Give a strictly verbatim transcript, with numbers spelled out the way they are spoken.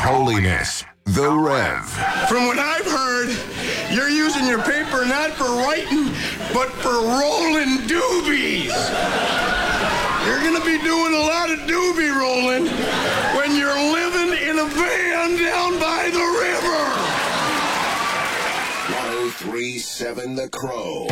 holiness, the Rev. From what I've heard, you're using your paper not for writing, but for rolling doobies. You're going to be doing a lot of doobie rolling when you're living in a van down by the river. one oh three point seven The Crow.